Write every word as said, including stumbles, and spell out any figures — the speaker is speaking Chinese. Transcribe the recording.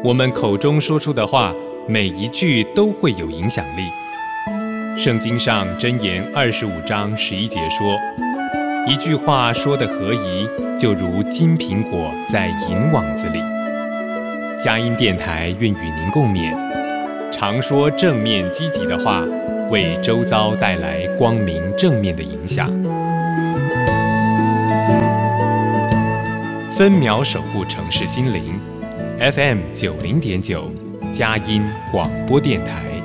我们口中说出的话，每一句都会有影响力。圣经上箴言二十五章十一节说，一句话说得合宜，就如金苹果在银网子里。佳音电台愿与您共勉，常说正面积极的话，为周遭带来光明正面的影响。分秒守护城市心灵 ，F M 九零点九，佳音广播电台。